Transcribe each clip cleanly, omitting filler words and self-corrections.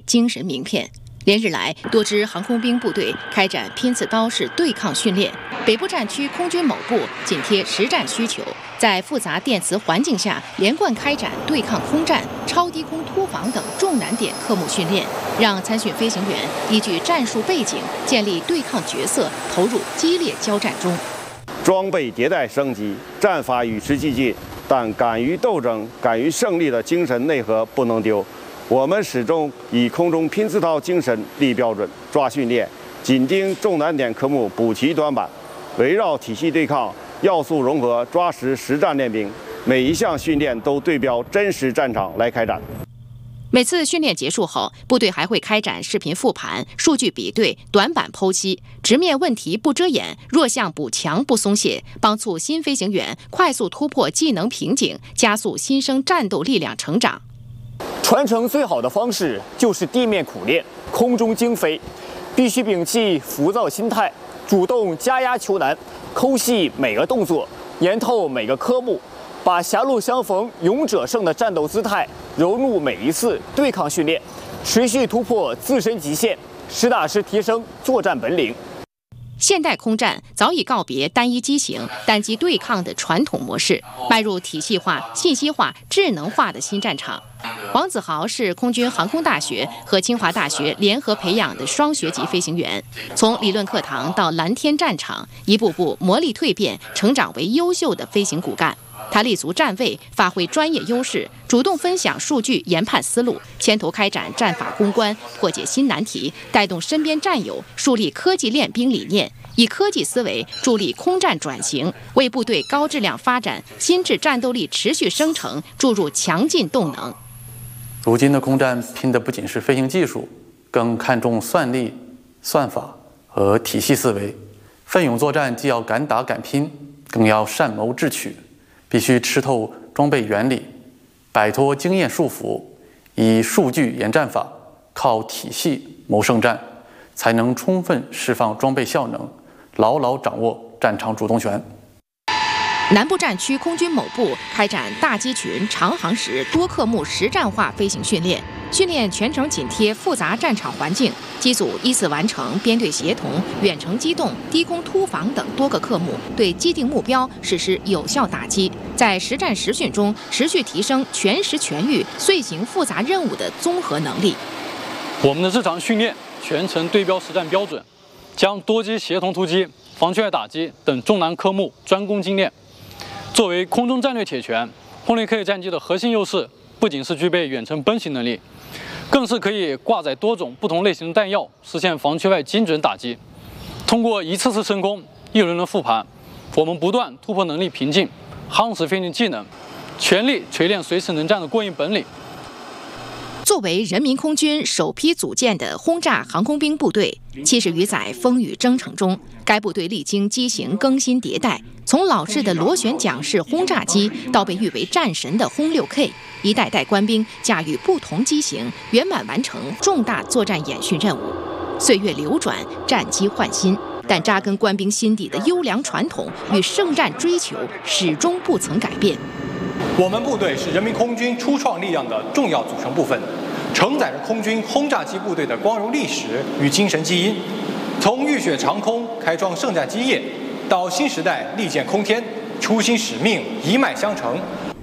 精神名片。连日来，多支航空兵部队开展拼刺刀式对抗训练。北部战区空军某部紧贴实战需求，在复杂电磁环境下连贯开展对抗空战、超低空突防等重难点科目训练，让参训飞行员依据战术背景建立对抗角色，投入激烈交战中。 装备迭代升级，战法与时俱进，但敢于斗争、敢于胜利的精神内核不能丢。我们始终以空中拼刺刀精神立标准、抓训练，紧盯重难点科目补齐短板，围绕体系对抗、要素融合，抓实实战练兵。每一项训练都对标真实战场来开展。 每次训练结束后，部队还会开展视频复盘、数据比对、短板剖析，直面问题不遮掩，弱项补强不松懈，帮助新飞行员快速突破技能瓶颈，加速新生战斗力量成长。 传承最好的方式就是地面苦练，空中精飞，必须摒弃浮躁心态，主动加压求难，抠细每个动作，研透每个科目，把狭路相逢勇者胜的战斗姿态融入每一次对抗训练，持续突破自身极限，实打实提升作战本领。 现代空战早已告别单一机型、单机对抗的传统模式，迈入体系化、信息化、智能化的新战场。王子豪是空军航空大学和清华大学联合培养的双学级飞行员，从理论课堂到蓝天战场，一步步磨砺蜕变，成长为优秀的飞行骨干。他立足站位，发挥专业优势，主动分享数据研判思路，牵头开展战法攻关，破解新难题，带动身边战友树立科技练兵理念，以科技思维助力空战转型，为部队高质量发展、新质战斗力持续生成注入强劲动能。 如今的空战拼的不仅是飞行技术，更看重算力、算法和体系思维。奋勇作战既要敢打敢拼，更要善谋智取，必须吃透装备原理，摆脱经验束缚，以数据研战法，靠体系谋胜战，才能充分释放装备效能，牢牢掌握战场主动权。 南部战区空军某部开展大机群长航时多科目实战化飞行训练，训练全程紧贴复杂战场环境，机组依次完成编队协同、远程机动、低空突防等多个科目，对既定目标实施有效打击，在实战实训中持续提升全时全域遂行复杂任务的综合能力。 我们的日常训练全程对标实战标准，将多机协同突击、防区外打击等重难科目专攻精练。作为空中战略铁拳，轰雷 K 战机的核心优势不仅是具备远程奔袭能力，更是可以挂载多种不同类型的弹药，实现防区外精准打击。通过一次次升空、一轮轮复盘，我们不断突破能力瓶颈，夯实飞行技能，全力锤炼随时能战的过硬本领。 作为人民空军首批组建的轰炸航空兵部队，70余载风雨征程中，该部队历经机型更新迭代，从老式的螺旋桨式轰炸机到被誉为战神的轰6K， 一代代官兵驾驭不同机型，圆满完成重大作战演训任务。岁月流转，战机换新，但扎根官兵心底的优良传统与圣战追求始终不曾改变。 我们部队是人民空军初创力量的重要组成部分，承载着空军轰炸机部队的光荣历史与精神基因。从浴血长空开创圣战基业，到新时代利剑空天，初心使命一脉相承。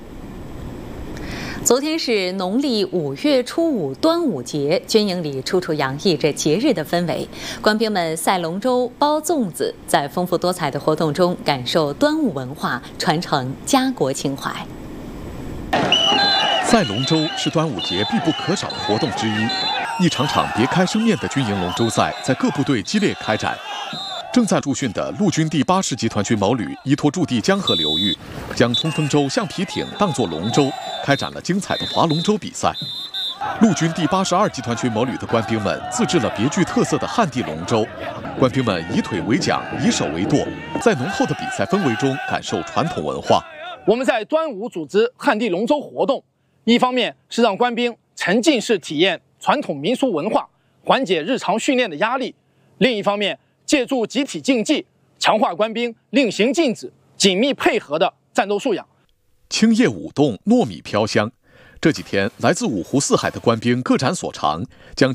昨天是农历5月初5端午节，军营里处处洋溢着节日的氛围。官兵们赛龙舟、包粽子，在丰富多彩的活动中感受端午文化，传承家国情怀。 赛龙舟是端午节必不可少的活动之一，一场场别开生面的军营龙舟赛在各部队激烈开展。正在驻训的陆军第80集团军毛旅依托驻地江河流域，将冲锋舟、橡皮艇当作龙舟，开展了精彩的划龙舟比赛。陆军第82集团军毛旅的官兵们自制了别具特色的汉地龙舟，官兵们以腿为桨，以手为舵，在浓厚的比赛氛围中感受传统文化。 我们在端午组织汉地龙舟活动，一方面是让官兵沉浸式体验传统民俗文化，缓解日常训练的压力；另一方面，借助集体竞技，强化官兵令行禁止、紧密配合的战斗素养。 青叶舞动，糯米飘香。这几天，来自五湖四海的官兵各展所长，将